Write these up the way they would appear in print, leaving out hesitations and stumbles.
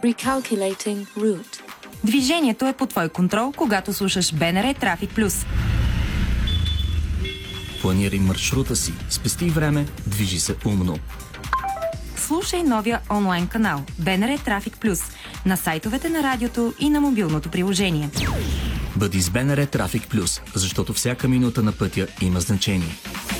Recalculating route. Движението е под твой контрол, когато слушаш БНР Трафик Плюс. Планирай маршрута си, спести време, движи се умно. Слушай новия онлайн канал БНР Трафик Плюс на сайтовете на радиото и на мобилното приложение. Бъди с БНР Трафик Плюс, защото всяка минута на пътя има значение.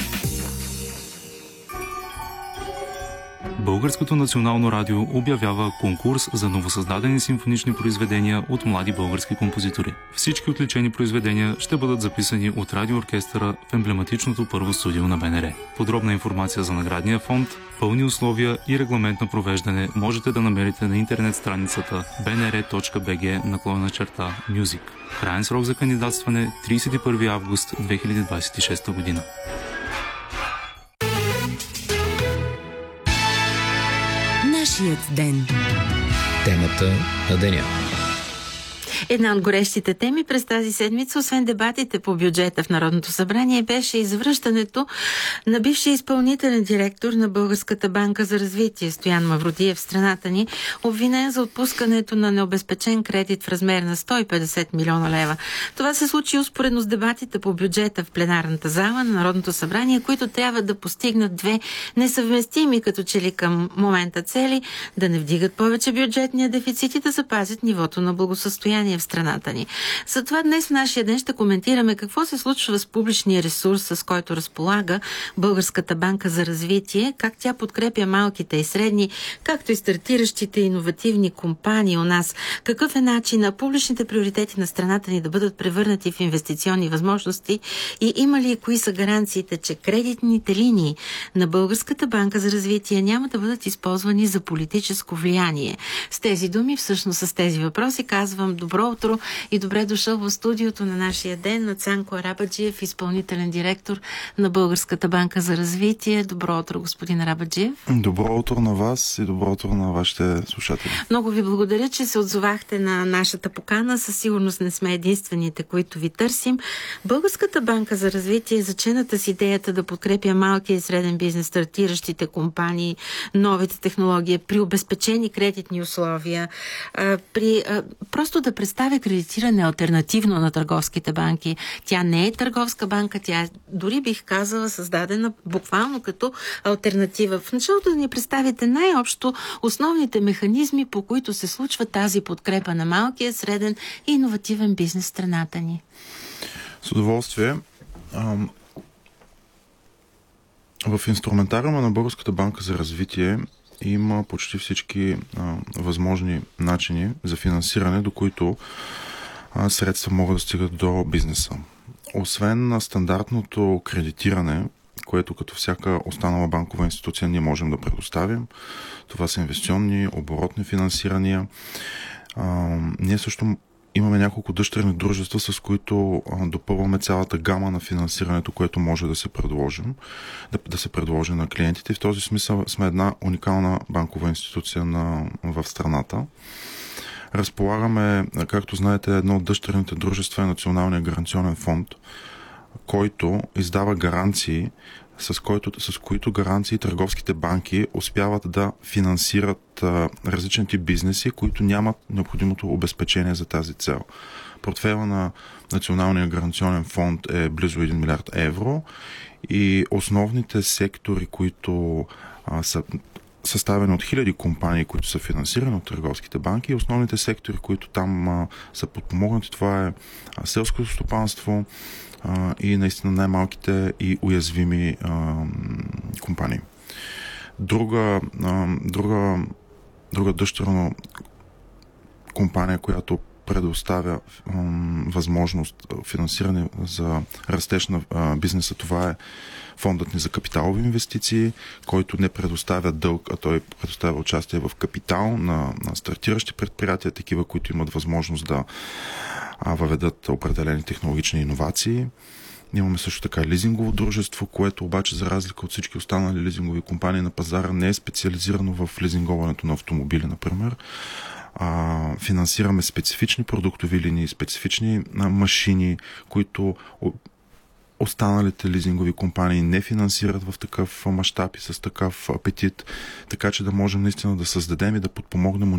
Българското национално радио обявява конкурс за новосъздадени симфонични произведения от млади български композитори. Всички отличени произведения ще бъдат записани от радиооркестъра в емблематичното първо студио на БНР. Подробна информация за наградния фонд, пълни условия и регламент на провеждане можете да намерите на интернет страницата bnr.bg/music. Краен срок за кандидатстване 31 август 2026 година. Нашият ден. Темата на деня. Една от горещите теми през тази седмица, освен дебатите по бюджета в Народното събрание, беше извръщането на бившия изпълнителен директор на Българската банка за развитие Стоян Мавродиев в страната ни, обвинен за отпускането на необезпечен кредит в размер на 150 милиона лева. Това се случи успоредно с дебатите по бюджета в пленарната зала на Народното събрание, които трябва да постигнат две несъвместими като че ли към момента цели: да не вдигат повече бюджетния дефицит и да запазят нивото на благосъстояние в страната ни. Затова днес в нашия ден ще коментираме какво се случва с публичния ресурс, с който разполага Българската банка за развитие, как тя подкрепя малките и средни, както и стартиращите иновативни компании у нас, какъв е начин на публичните приоритети на страната ни да бъдат превърнати в инвестиционни възможности и има ли и кои са гаранциите, че кредитните линии на Българската банка за развитие няма да бъдат използвани за политическо влияние. С тези думи, всъщност с тези въпроси, казвам добро утро и добре дошъл в студиото на нашия ден на Цанко Арабаджиев, изпълнителен директор на Българската банка за развитие. Добро утро, господин Арабаджиев. Добро утро на вас и добро утро на вашите слушатели. Много ви благодаря, че се отзовахте на нашата покана. Със сигурност не сме единствените, които ви търсим. Българската банка за развитие е зачената с идеята да подкрепя малкия и среден бизнес, стартиращите компании, новите технологии, при обезпечени кредитни условия, просто да представя кредитиране алтернативно на търговските банки. Тя не е търговска банка, тя е, дори бих казала, създадена буквално като алтернатива. В началото да ни представите най-общо основните механизми, по които се случва тази подкрепа на малкия, среден и иновативен бизнес в страната ни. С удоволствие. В инструментариума на Българската банка за развитие има почти всички възможни начини за финансиране, до които средства могат да стигат до бизнеса. Освен на стандартното кредитиране, което като всяка останала банкова институция ние можем да предоставим, това са инвестиционни, оборотни финансирания. Ние също имаме няколко дъщерни дружества, с които допълваме цялата гама на финансирането, което може да се предложи на клиентите. В този смисъл сме една уникална банкова институция в страната. Разполагаме, както знаете, едно от дъщерните дружества е Националния гаранционен фонд, който издава гаранции, с които гаранции търговските банки успяват да финансират различни тип бизнеси, които нямат необходимото обезпечение за тази цел. Портфейла на Националния гаранционен фонд е близо 1 милиард евро и основните сектори, които са съставени от хиляди компании, които са финансирани от търговските банки, и основните сектори, които там са подпомогнати, това е селското стопанство и наистина най-малките и уязвими компании. Друга дъщерна компания, която предоставя възможност финансиране за растеж на бизнеса, това е фондът ни за капиталови инвестиции, който не предоставя дълг, а той предоставя участие в капитал на стартиращи предприятия, такива, които имат възможност да въведат определени технологични иновации. Имаме също така лизингово дружество, което обаче за разлика от всички останали лизингови компании на пазара не е специализирано в лизинговането на автомобили, например. Финансираме специфични продуктови линии, специфични машини, които останалите лизингови компании не финансират в такъв мащаб и с такъв апетит, така че да можем наистина да създадем и да подпомогнем